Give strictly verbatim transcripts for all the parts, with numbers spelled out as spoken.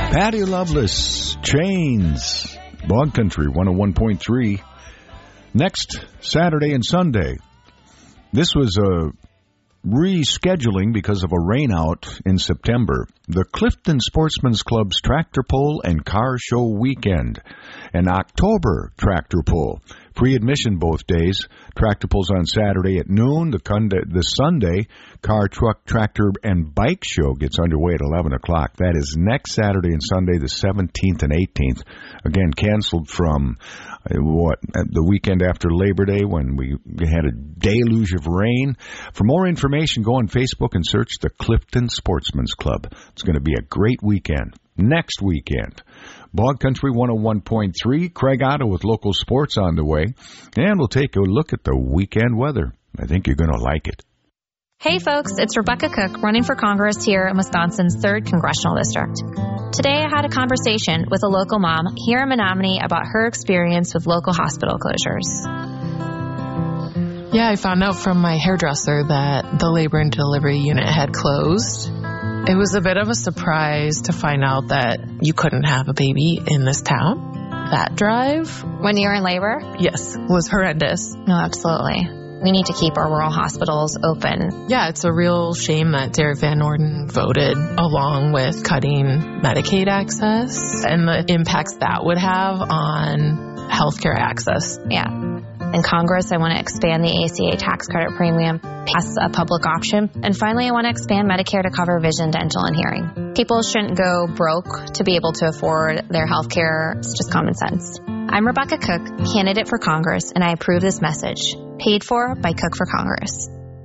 Patty Loveless, Chains, Bog Country one oh one point three. Next Saturday and Sunday. This was a rescheduling because of a rainout in September. The Clifton Sportsman's Club's Tractor Pull and Car Show Weekend. An October Tractor Pull. Free admission both days. Tractor Pulls on Saturday at noon. The, the Sunday Car, Truck, Tractor, and Bike Show gets underway at eleven o'clock. That is next Saturday and Sunday, the seventeenth and eighteenth. Again, canceled from uh, what the weekend after Labor Day when we had a deluge of rain. For more information, go on Facebook and search the Clifton Sportsman's Club. It's going to be a great weekend. Next weekend, Bog Country one oh one point three, Craig Otto with local sports on the way, and we'll take a look at the weekend weather. I think you're going to like it. Hey folks, it's Rebecca Cook running for Congress here in Wisconsin's third Congressional District. Today I had a conversation with a local mom here in Menominee about her experience with local hospital closures. Yeah, I found out from my hairdresser that the labor and delivery unit had closed. It was a bit of a surprise to find out that you couldn't have a baby in this town. That drive, when you're in labor? Yes, was horrendous. No, absolutely. We need to keep our rural hospitals open. Yeah, it's a real shame that Derek Van Orden voted along with cutting Medicaid access and the impacts that would have on healthcare access. Yeah. In Congress, I want to expand the A C A tax credit premium, pass a public option, and finally, I want to expand Medicare to cover vision, dental, and hearing. People shouldn't go broke to be able to afford their health care. It's just common sense. I'm Rebecca Cook, candidate for Congress, and I approve this message. Paid for by Cook for Congress.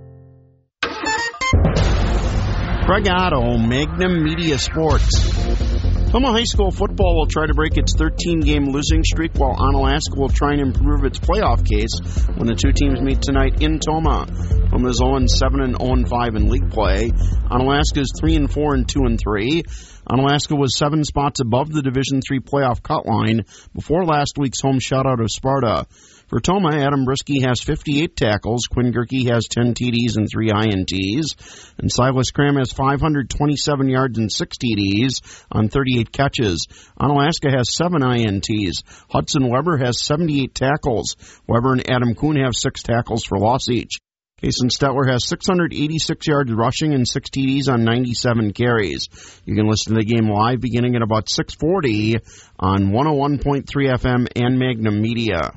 Craig Otto, Magnum Media Sports. Tomah High School football will try to break its thirteen-game losing streak, while Onalaska will try and improve its playoff case when the two teams meet tonight in Tomah. Tomah is oh and seven and oh and five in league play. Onalaska is three and four and two and three. Onalaska was seven spots above the Division three playoff cut line before last week's home shutout of Sparta. For Tomah, Adam Brisky has fifty-eight tackles, Quinn Gerke has ten T Ds and three I N Ts, and Silas Cram has five hundred twenty-seven yards and six T Ds on thirty-eight catches. Onalaska has seven I N Ts. Hudson Weber has seventy-eight tackles. Weber and Adam Kuhn have six tackles for loss each. Kason Stetler has six hundred eighty-six yards rushing and six T Ds on ninety-seven carries. You can listen to the game live beginning at about six forty on one oh one point three F M and Magnum Media.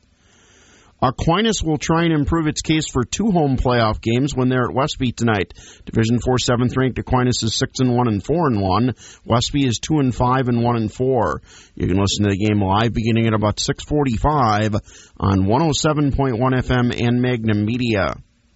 Aquinas will try and improve its case for two home playoff games when they're at Westby tonight. Division four seventh-ranked Aquinas is six and one and four and one. Westby is two and five and one and four. You can listen to the game live beginning at about six forty-five on one oh seven point one F M and Magnum Media.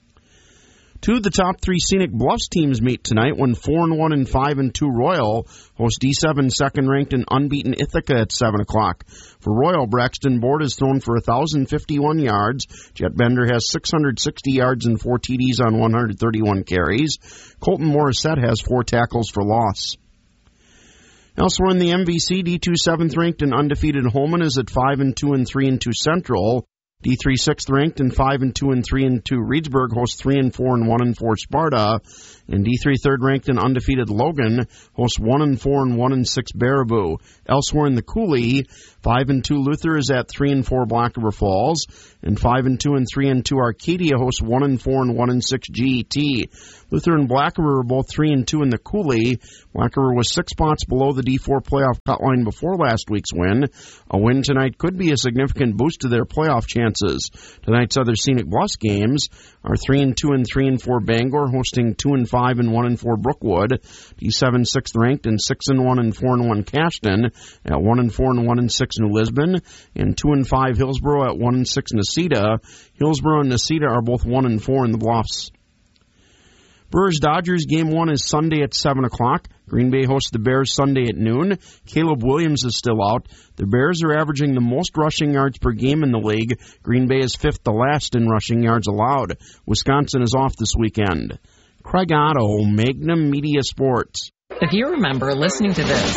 Two of the top three Scenic Bluffs teams meet tonight when four and one and five and two Royal host D seven second-ranked and unbeaten Ithaca at seven o'clock. For Royal, Braxton Board has thrown for one thousand fifty-one yards. Jet Bender has six hundred sixty yards and four T Ds on one hundred thirty-one carries. Colton Morissette has four tackles for loss. Elsewhere in the M V C, D two seventh-ranked and undefeated Holman is at five and two and three and two Central. D three sixth-ranked and five and two and three and two Reedsburg hosts three and four and one and four Sparta, and D three third-ranked and undefeated Logan hosts one and four and one and six Baraboo. Elsewhere in the Coulee, five and two Luther is at three and four Black River Falls, and five and two and three and two Arcadia hosts one and four and one and six G E T. Luther and Black River are both three and two in the Coulee. Black River was six spots below the D four playoff cut line before last week's win. A win tonight could be a significant boost to their playoff chances. Tonight's other Scenic Bluffs games are three and two and three and four Bangor hosting two and five and one and four Brookwood. D seven sixth-ranked and six and one and four and one Cashton at one and four and one and six New Lisbon, and two and five Hillsboro at one and six Necedah. Hillsboro and Necedah are both one and four in the Bluffs. Brewers-Dodgers game one is Sunday at seven o'clock. Green Bay hosts the Bears Sunday at noon. Caleb Williams is still out. The Bears are averaging the most rushing yards per game in the league. Green Bay is fifth to last in rushing yards allowed. Wisconsin is off this weekend. Craig Otto, Magnum Media Sports. If you remember listening to this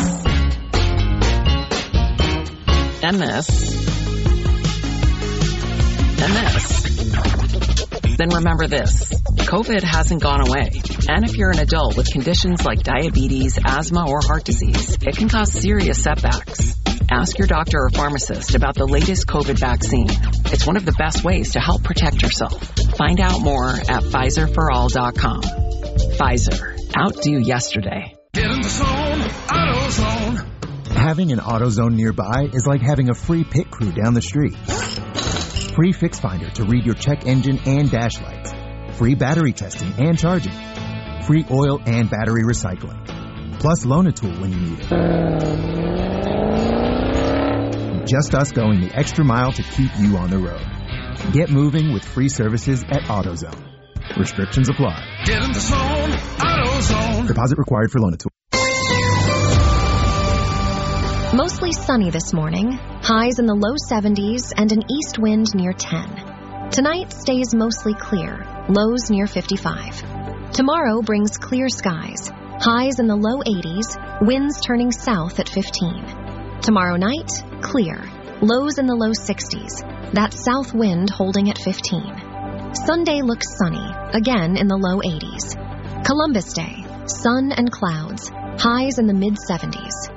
and this than this. Then remember this. COVID hasn't gone away. And if you're an adult with conditions like diabetes, asthma, or heart disease, it can cause serious setbacks. Ask your doctor or pharmacist about the latest COVID vaccine. It's one of the best ways to help protect yourself. Find out more at Pfizer for all dot com. Pfizer. Outdo yesterday. Get in the zone, AutoZone. Having an AutoZone nearby is like having a free pit crew down the street. Free Fix Finder to read your check engine and dash lights. Free battery testing and charging. Free oil and battery recycling. Plus loan a tool when you need it. Just us going the extra mile to keep you on the road. Get moving with free services at AutoZone. Restrictions apply. Get in the zone, AutoZone. Deposit required for loan a tool. Mostly sunny this morning, highs in the low seventies and an east wind near ten. Tonight stays mostly clear, lows near fifty-five. Tomorrow brings clear skies, highs in the low eighties, winds turning south at fifteen. Tomorrow night, clear, lows in the low sixties, that south wind holding at fifteen. Sunday looks sunny, again in the low eighties. Columbus Day, sun and clouds, highs in the mid seventies.